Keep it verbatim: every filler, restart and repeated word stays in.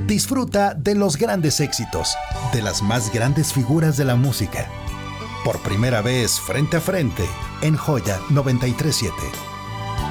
Disfruta de los grandes éxitos, de las más grandes figuras de la música. Por primera vez frente a frente en Joya noventa y tres punto siete.